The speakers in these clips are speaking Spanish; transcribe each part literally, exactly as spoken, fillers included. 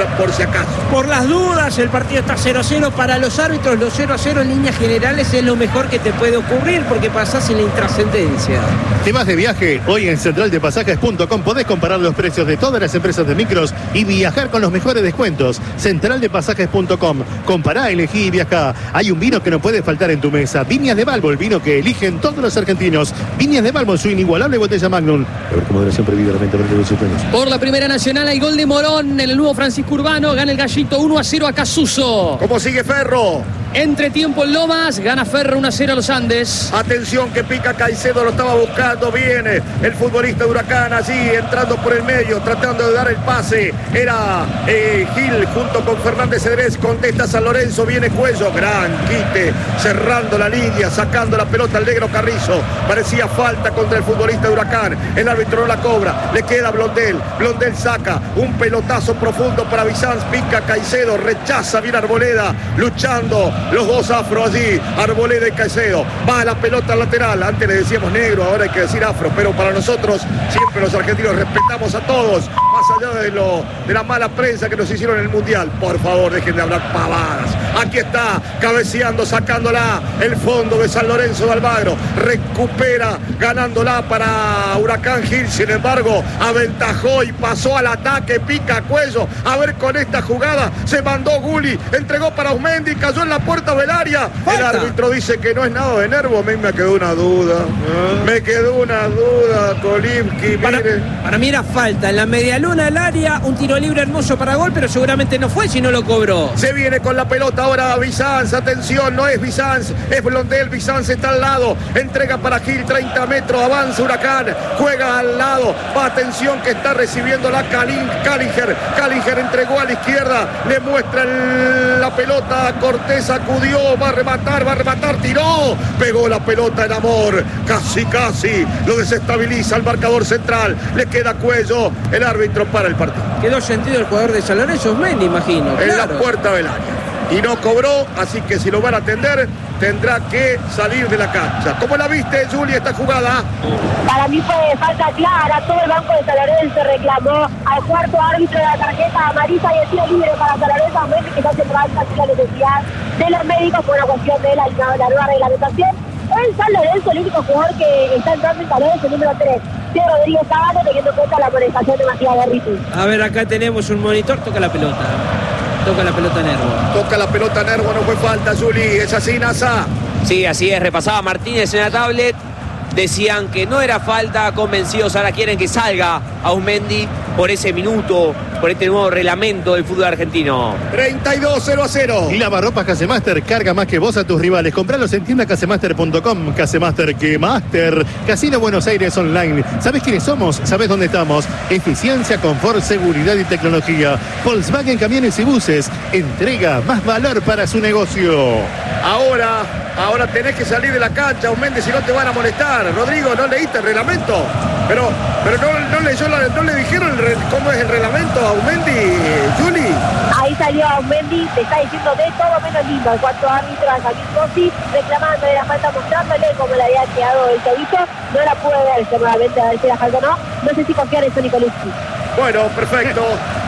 por, por si acaso. Por las dudas, el partido está cero a cero. Para los árbitros, los cero a cero en líneas generales es lo mejor que te puede ocurrir porque pasás sin la intrascendencia. ¿Te vas de viaje? Hoy en central de pasajes punto com podés comparar los precios de todas las empresas de micros y viajar con los mejores descuentos. central de pasajes punto com. Compará, elegí y viajá. Hay un vino que no puede faltar en tu mesa. Viñas de Balbo, el vino que eligen todos los argentinos. Viñas de Balbo, su inigualable botella Magnum. A ver, como moderación prohibida, la venta de los sueños. Por la Primera Nacional hay gol de Morón en el nuevo Francisco Urbano. Gana el Gallito uno a cero a Casuso. ¿Cómo sigue Ferro? Entretiempo en Lomas, gana Ferro uno a cero a los Andes. Atención que pica Caicedo, lo estaba buscando, viene el futbolista de Huracán allí, entrando por el medio, tratando de dar el pase. Era eh, Gil junto con Fernández Cedrés, contesta San Lorenzo, viene Cuello, gran quite, cerrando la línea, sacando la pelota al negro Carrizo. Parecía falta contra el futbolista de Huracán, el árbitro no la cobra, le queda Blondel, Blondel saca un pelotazo profundo para Bizanz, pica Caicedo, rechaza bien Arboleda, luchando. Los dos afro allí, Arboleda y Caicedo. Va la pelota al lateral. Antes le decíamos negro, ahora hay que decir afro. Pero para nosotros, siempre los argentinos respetamos a todos. Más allá de, lo, de la mala prensa que nos hicieron en el Mundial. Por favor, dejen de hablar pavadas. Aquí está, cabeceando, sacándola. El fondo de San Lorenzo de Almagro. Recupera, ganándola para Huracán Gil. Sin embargo, aventajó y pasó al ataque. Pica Cuello. A ver con esta jugada. Se mandó Gulli. Entregó para Osmendi. Cayó en la puerta del área. Falta. El árbitro dice que no es nada de Nervo. A mí me quedó una duda. ¿Eh? Me quedó una duda, Kolimski. Para, para mí era falta. En la medialuna del área, un tiro libre hermoso para gol, pero seguramente no fue si no lo cobró. Se viene con la pelota ahora Bizanz. Atención, no es Bizanz, es Blondel. Bizanz está al lado. Entrega para Gil, treinta metros. Avanza Huracán. Juega al lado. Va, atención que está recibiendo la Callinger. Callinger entregó a la izquierda. Le muestra el, la pelota a Cortés, sacudió, va a rematar, va a rematar, tiró, pegó la pelota en Amor, casi casi lo desestabiliza el marcador central, le queda Cuello, el árbitro para el partido. Quedó sentido el jugador de San Lorenzo, me imagino. En Claro. la puerta del área. Y no cobró, así que si lo van a atender, tendrá que salir de la cancha. ¿Cómo la viste, Juli, esta jugada? Para mí fue falta clara, todo el banco de San Lorenzo reclamó al cuarto árbitro de la tarjeta amarilla y el tiro libre para San Lorenzo, Mendy, que no se trata sin la necesidad de los médicos por una cuestión de la, la nueva reglamentación. En San Lorenzo, el único jugador que está entrando en calor es el número tres, Teo Rodríguez Sábado, teniendo en cuenta la amonestación de Matías Garriti. A ver, acá tenemos un monitor, toca la pelota. Toca la pelota Nervo. Toca la pelota Nervo, no fue falta, Juli, es así, Nasa. Sí, así es, repasaba Martínez en la tablet. Decían que no era falta, convencidos, ahora quieren que salga Ausmendi por ese minuto, por este nuevo reglamento del fútbol argentino. treinta y dos, cero a cero. Y Lavarropas Casemaster, carga más que vos a tus rivales. Compralos en tienda casemaster punto com. Casemaster, que Master. Casino Buenos Aires Online. ¿Sabés quiénes somos? ¿Sabés dónde estamos? Eficiencia, confort, seguridad y tecnología. Volkswagen Camiones y Buses. Entrega más valor para su negocio. Ahora, ahora tenés que salir de la cancha, Ausmendi, si no te van a molestar. Rodrigo, ¿no leíste el reglamento? Pero, pero no, no, leyó la, no le dijeron el re, cómo es el reglamento a Ausmendi, Juli. Ahí salió Ausmendi, te está diciendo de todo menos lindo. El cuarto árbitro, a Joaquín Rossi, reclamándole la falta, mostrándole cómo le había quedado el tobillo. No la pude ver seguramente a ver si la falta o no. No sé si confiar en Sonny Kolimski. Bueno, perfecto.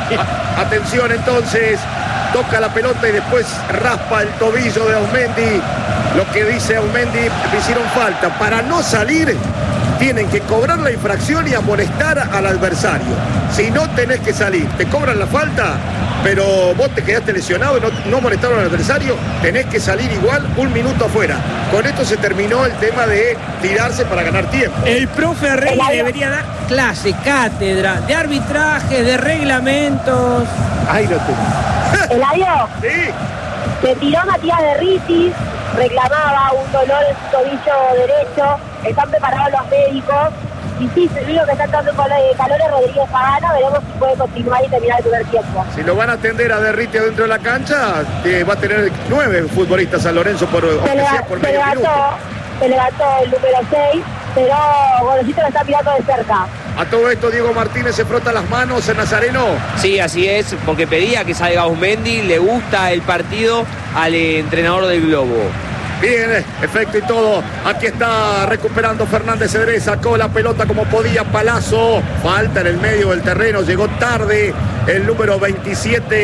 A, atención entonces. Toca la pelota y después raspa el tobillo de Ausmendi. Lo que dice Ausmendi, le hicieron falta. Para no salir, tienen que cobrar la infracción y amonestar al adversario. Si no tenés que salir, te cobran la falta, pero vos te quedaste lesionado y no, no amonestaron al adversario, tenés que salir igual un minuto afuera. Con esto se terminó el tema de tirarse para ganar tiempo. El profe Rey debería dar clase, cátedra, de arbitraje, de reglamentos. Ahí lo tenés. Eladio, Sí. se tiró Matías Garriti, reclamaba un dolor en su tobillo derecho, están preparados los médicos, y sí, el único que está entrando con calor es Rodríguez Pagano, veremos si puede continuar y terminar el primer tiempo. Si lo van a atender a Derriti adentro de la cancha, eh, va a tener nueve futbolistas San Lorenzo por, Se, aunque le, sea por se medio levantó, minuto. se levantó el número seis, pero Gorosito lo está mirando de cerca. A todo esto Diego Martínez se frota las manos en Nazareno. Sí, así es, porque pedía que salga Ausmendi, le gusta el partido al entrenador del Globo. Bien, efecto y todo. Aquí está recuperando Fernández Cedrés. Sacó la pelota como podía. Palazzo. Falta en el medio del terreno. Llegó tarde el número veintisiete.